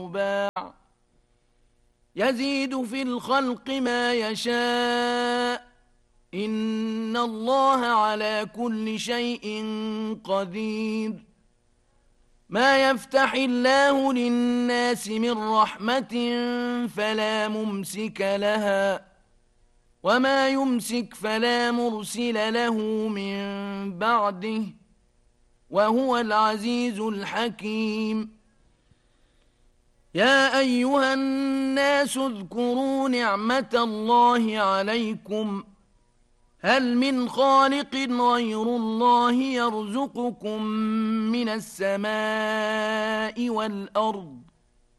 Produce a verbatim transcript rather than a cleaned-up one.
رباع يزيد في الخلق ما يشاء إن الله على كل شيء قدير ما يفتح الله للناس من رحمة فلا ممسك لها وما يمسك فلا مرسل له من بعده وهو العزيز الحكيم يا أيها الناس اذكروا نعمة الله عليكم هل من خالق غير الله يرزقكم من السماء والأرض